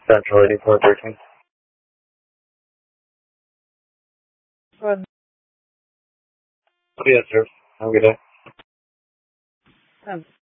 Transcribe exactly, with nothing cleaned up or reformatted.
Central eighty-four thirteen. Good. Yes, sir. Have a good day. Um,